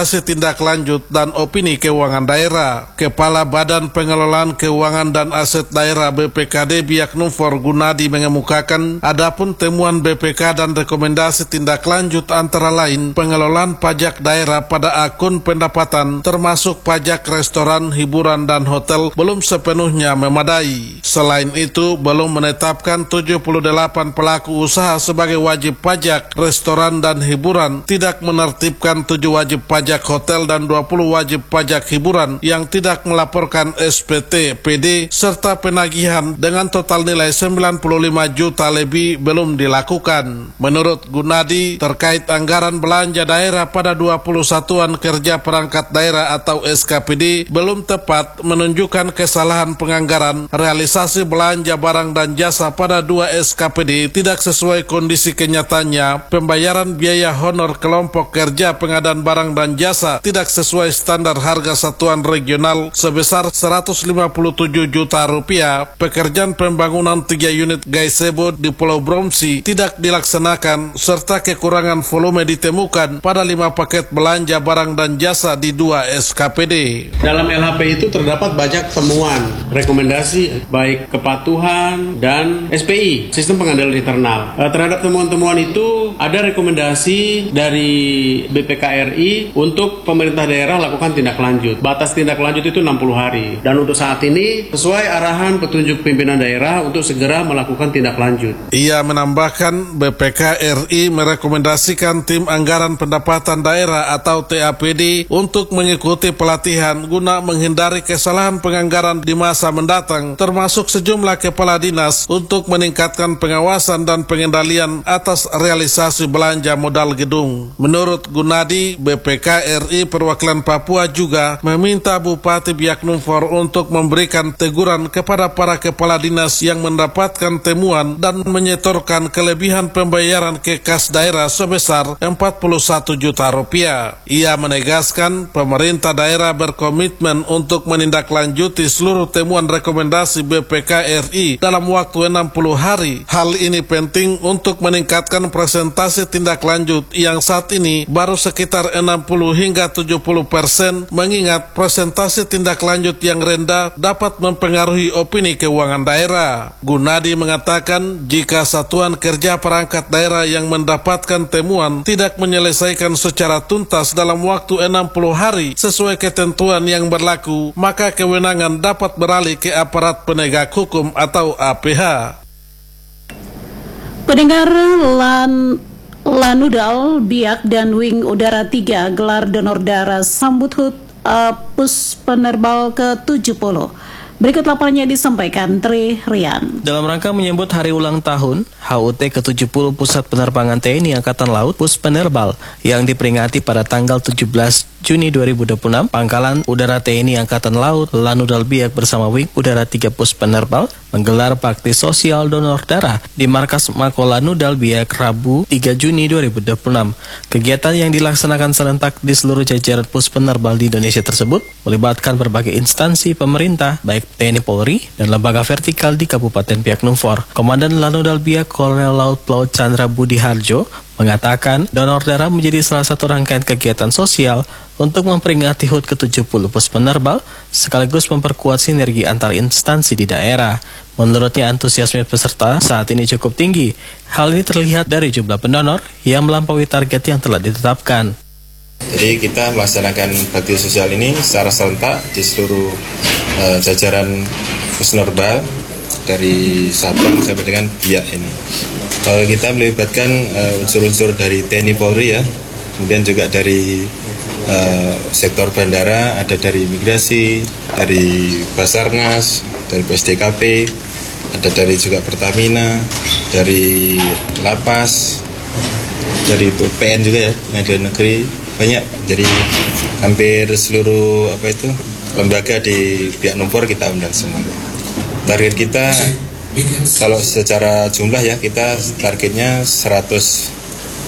tindak lanjut dan opini keuangan daerah. Kepala Badan Pengelolaan Keuangan dan Aset Daerah BPKD Biak Numfor Gunadi mengemukakan adapun temuan BPK dan rekomendasi tindak lanjut antara lain pengelolaan pajak daerah pada akun pendapatan termasuk pajak restoran, hiburan dan hotel belum sepenuhnya memadai. Selain itu belum menetapkan 78 pelaku usaha sebagai wajib pajak restoran dan hiburan, tidak menertibkan 7 wajib pajak hotel dan 20 wajib pajak hiburan yang tidak melaporkan SPT, PD, serta penagihan dengan total nilai 95 juta lebih belum dilakukan. Menurut Gunadi, terkait anggaran belanja daerah pada 20 satuan kerja perangkat daerah atau SKPD belum tepat menunjukkan kesalahan penganggaran realisasi belanja barang dan jasa pada 2 SKPD tidak sesuai kondisi kenyataannya, pembayaran biaya honor kelompok kerja pengadaan barang dan jasa tidak sesuai standar harga satuan regional sebesar 157 juta rupiah, pekerjaan pembangunan 3 unit gazebo di Pulau Bromsi tidak dilaksanakan, serta kekurangan volume ditemukan pada 5 paket belanja barang dan jasa di 2 SKPD. Dalam LHP itu terdapat banyak temuan, rekomendasi baik kepatuhan dan SPI, sistem pengendalian internal. Terhadap temuan-temuan itu ada rekomendasi dari BPK RI untuk pemerintah daerah lakukan tindak lanjut. Batas tindak lanjut itu 60 hari. Dan untuk saat ini sesuai arahan petunjuk pimpinan daerah untuk segera melakukan tindak lanjut. Ia menambahkan BPK RI merekomendasikan tim anggaran pendapatan daerah atau TAPD untuk mengikuti pelatihan guna menghindari kesalahan penganggaran di masa mendatang, termasuk sejumlah kepala dinas untuk meningkatkan pengawasan dan pengendalian atas realisasi belanja modal gedung. Menurut Gunadi, BPK RI perwakilan Papua juga meminta Bupati Biak Numfor untuk memberikan teguran kepada para kepala dinas yang mendapatkan temuan dan menyetorkan kelebihan pembayaran ke kas daerah sebesar 41 juta rupiah. Ia menegaskan pemerintah daerah berkomitmen untuk menindaklanjuti seluruh temuan rekomendasi BPK RI dalam waktu 60 hari. Hal ini penting untuk meningkatkan presentasi tindak lanjut yang saat ini baru sekitar 60 hingga 70%, mengingat presentasi tindak lanjut yang rendah dapat mempengaruhi opini keuangan daerah. Gunadi mengatakan jika satuan kerja perangkat daerah yang mendapatkan temuan tidak menyelesaikan secara tuntas dalam waktu 60 hari sesuai ketentuan yang berlaku, maka kewenangan dapat beralih ke aparat penegak hukum atau APH. Pendengar, Lanudal, Biak, dan Wing Udara 3 gelar donor darah sambut HUT Pus Penerbal ke-70. Berikut laporannya disampaikan Tri Rian. Dalam rangka menyambut hari ulang tahun HUT ke-70 Pusat Penerbangan TNI Angkatan Laut Pus Penerbal yang diperingati pada tanggal 17 Juni 2026, Pangkalan Udara TNI Angkatan Laut Lanudal Biak bersama Wing Udara 3 Pus Penerbal menggelar bakti sosial donor darah di Markas Mako Lanudal Biak Rabu 3 Juni 2026. Kegiatan yang dilaksanakan serentak di seluruh jajaran Pus Penerbal di Indonesia tersebut melibatkan berbagai instansi pemerintah, baik TNI Polri dan lembaga vertikal di Kabupaten Biak Numfor. Komandan Lanudal Biak Kolonel Laut Pelaut Chandra Budi Harjo mengatakan donor darah menjadi salah satu rangkaian kegiatan sosial untuk memperingati HUT ke-70 Pus Penerbal sekaligus memperkuat sinergi antar instansi di daerah. Menurutnya antusiasme peserta saat ini cukup tinggi. Hal ini terlihat dari jumlah pendonor yang melampaui target yang telah ditetapkan. Jadi kita melaksanakan bakti sosial ini secara serentak di seluruh jajaran Pus Penerbal dari Sabang sampai dengan Biak ini. Kita melibatkan unsur-unsur dari TNI Polri ya, kemudian juga dari sektor bandara, ada dari imigrasi, dari Basarnas, dari PSDKP, ada dari juga Pertamina, dari Lapas, dari PN juga ya, Pengadilan Negeri, banyak. Jadi hampir seluruh lembaga di Biak Numfor kita undang semua. Target kita kalau secara jumlah ya, kita targetnya 100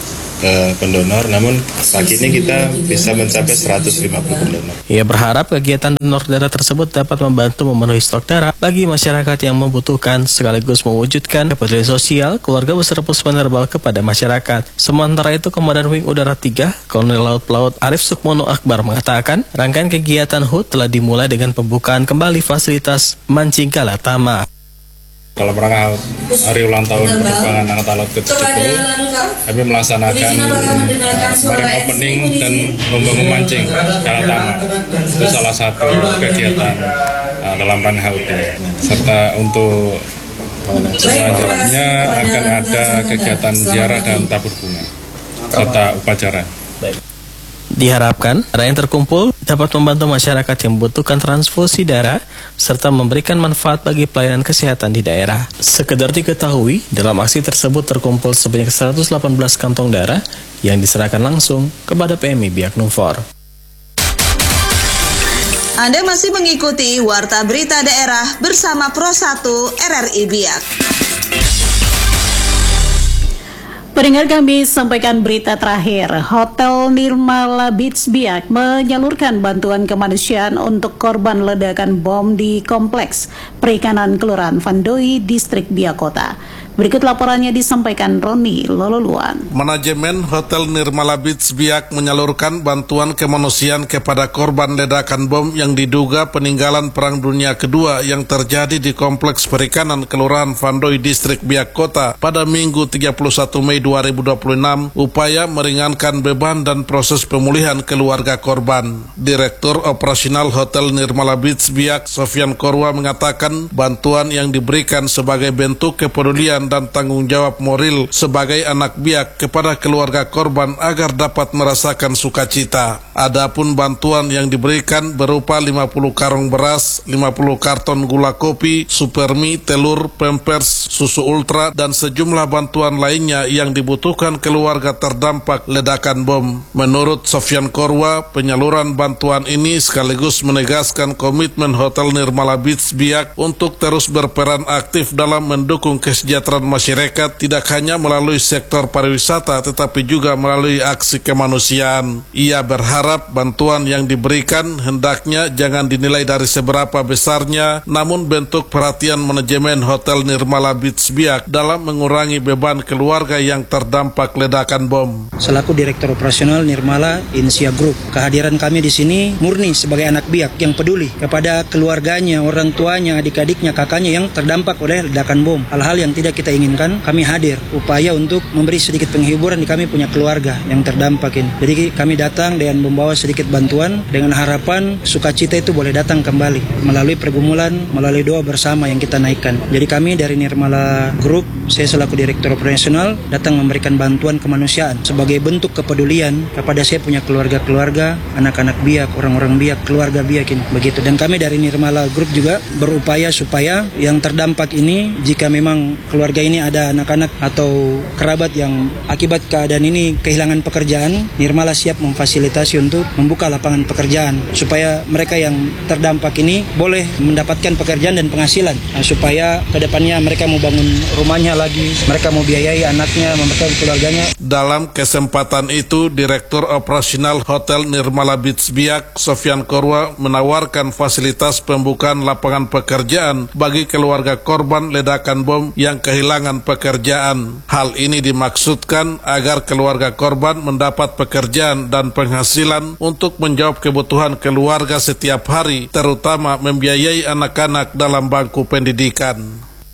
pendonor, namun pagi ini kita bisa mencapai 150 pendonor. Ia berharap kegiatan donor darah tersebut dapat membantu memenuhi stok darah bagi masyarakat yang membutuhkan, sekaligus mewujudkan kepedulian sosial keluarga besar Pus Penerbal kepada masyarakat. Sementara itu, Komandan Wing Udara 3, Kolonel Laut Pelaut Arif Sukmono Akbar mengatakan, rangkaian kegiatan HUT telah dimulai dengan pembukaan kembali fasilitas Mancing Galatama. Dalam rangka hari ulang tahun penerbangan Angkatan Laut ke-70, kami melaksanakan kemarin opening dan membangun mancing Galatama. Itu salah satu kegiatan dalam rangka HUT. Serta untuk selanjutnya akan ada kegiatan ziarah dan tabur bunga serta upacara. Diharapkan, darah yang terkumpul dapat membantu masyarakat yang membutuhkan transfusi darah serta memberikan manfaat bagi pelayanan kesehatan di daerah. Sekedar diketahui, dalam aksi tersebut terkumpul sebanyak 118 kantong darah yang diserahkan langsung kepada PMI Biak Numfor. Anda masih mengikuti Warta Berita Daerah bersama Pro 1 RRI Biak. Pendengar, kami sampaikan berita terakhir. Hotel Nirmala Beach Biak menyalurkan bantuan kemanusiaan untuk korban ledakan bom di Kompleks Perikanan Kelurahan Vandoi, Distrik Biak Kota. Berikut laporannya disampaikan Roni Lololuan. Manajemen Hotel Nirmala Beach Biak menyalurkan bantuan kemanusiaan kepada korban ledakan bom yang diduga peninggalan Perang Dunia Kedua yang terjadi di Kompleks Perikanan Kelurahan Vandoi, Distrik Biak Kota pada Minggu 31 Mei 2026, upaya meringankan beban dan proses pemulihan keluarga korban. Direktur Operasional Hotel Nirmala Beach Biak, Sofyan Korwa, mengatakan bantuan yang diberikan sebagai bentuk kepedulian dan tanggung jawab moral sebagai anak biak kepada keluarga korban agar dapat merasakan sukacita. Adapun bantuan yang diberikan berupa 50 karung beras, 50 karton gula kopi, supermi, telur, pampers, susu ultra, dan sejumlah bantuan lainnya yang dibutuhkan keluarga terdampak ledakan bom. Menurut Sofyan Korwa, penyaluran bantuan ini sekaligus menegaskan komitmen Hotel Nirmala Beach Biak untuk terus berperan aktif dalam mendukung kesejahteraan masyarakat, tidak hanya melalui sektor pariwisata tetapi juga melalui aksi kemanusiaan. Ia berharap bantuan yang diberikan hendaknya jangan dinilai dari seberapa besarnya, namun bentuk perhatian manajemen Hotel Nirmala Beach Biak dalam mengurangi beban keluarga yang terdampak ledakan bom. Selaku Direktur Operasional Nirmala Insia Group, kehadiran kami di sini murni sebagai anak biak yang peduli kepada keluarganya, orang tuanya, adik-adiknya, kakaknya yang terdampak oleh ledakan bom. Hal-hal yang tidak kita inginkan, kami hadir upaya untuk memberi sedikit penghiburan di kami punya keluarga yang terdampak ini. Jadi kami datang dan membawa sedikit bantuan dengan harapan sukacita itu boleh datang kembali melalui pergumulan, melalui doa bersama yang kita naikkan. Jadi kami dari Nirmala Group, saya selaku Direktur Operasional datang memberikan bantuan kemanusiaan sebagai bentuk kepedulian kepada saya punya keluarga-keluarga, anak-anak biak, orang-orang biak, keluarga biak ini begitu. Dan kami dari Nirmala Group juga berupaya supaya yang terdampak ini, jika memang keluarga ini ada anak-anak atau kerabat yang akibat keadaan ini kehilangan pekerjaan, Nirmala siap memfasilitasi untuk membuka lapangan pekerjaan supaya mereka yang terdampak ini boleh mendapatkan pekerjaan dan penghasilan, supaya kedepannya mereka mau bangun rumahnya lagi, mereka mau biayai anaknya, membesarkan keluarganya. Dalam kesempatan itu, Direktur Operasional Hotel Nirmala Beach Biak, Sofyan Korwa, menawarkan fasilitas pembukaan lapangan pekerjaan bagi keluarga korban ledakan bom yang kehilangan pekerjaan. Hal ini dimaksudkan agar keluarga korban mendapat pekerjaan dan penghasilan untuk menjawab kebutuhan keluarga setiap hari, terutama membiayai anak-anak dalam bangku pendidikan.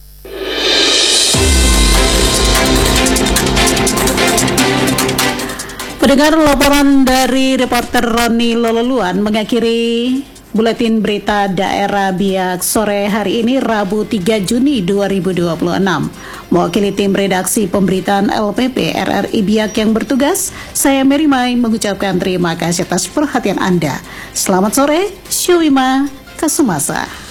Pendengar, laporan dari reporter Roni Lololuan mengakhiri Buletin Berita Daerah Biak sore hari ini, Rabu 3 Juni 2026. Mewakili tim redaksi pemberitaan LPP RRI Biak yang bertugas, saya Mary Mai mengucapkan terima kasih atas perhatian Anda. Selamat sore, Syuwima Kasumasa.